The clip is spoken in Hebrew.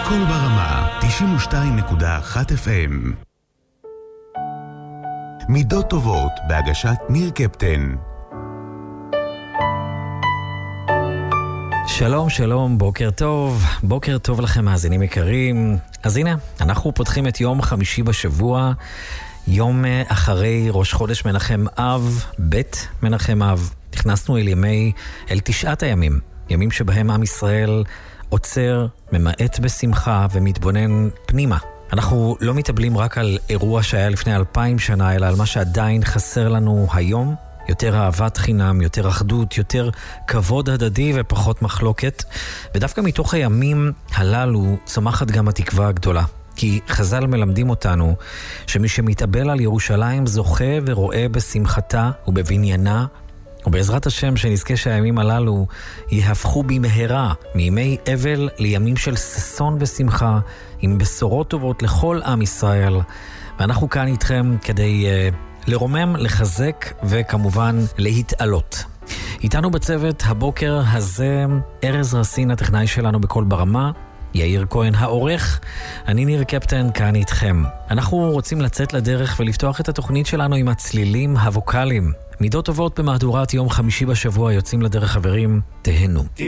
קול ברמה 92.1 FM. מידות טובות בהגשת ניר קפטן. שלום שלום, בוקר טוב לכם מאזינים יקרים. אז הנה, אנחנו פותחים את יום חמישי בשבוע, יום אחרי ראש חודש מנחם אב, בית מנחם אב. נכנסנו אל 9 הימים, ימים שבהם עם ישראל עוצר, ממעט בשמחה ומתבונן פנימה. אנחנו לא מתאבלים רק על אירוע שהיה לפני 2000 שנה, אלא על מה שעדיין חסר לנו היום. יותר אהבת חינם, יותר אחדות, יותר כבוד הדדי ופחות מחלוקת. ודווקא מתוך הימים הללו צומחת גם התקווה הגדולה. כי חז"ל מלמדים אותנו שמי שמתאבל על ירושלים זוכה ורואה בשמחתה ובבניינה, ובעזרת השם שנזכה שהימים הללו יהפכו במהרה מימי אבל לימים של ששון ושמחה, עם בשורות טובות לכל עם ישראל. ואנחנו כאן איתכם כדי לרומם, לחזק וכמובן להתעלות. איתנו בצוות הבוקר הזה ארז רסין, הטכנאי שלנו בכל ברמה, יאיר כהן העורך, אני ניר קפטן כאן איתכם. אנחנו רוצים לצאת לדרך ולפתוח את התוכנית שלנו עם הצלילים הווקליים. מידות טובות במהדורת יום חמישי בשבוע יוצאים לדרך, חברים, תהנו.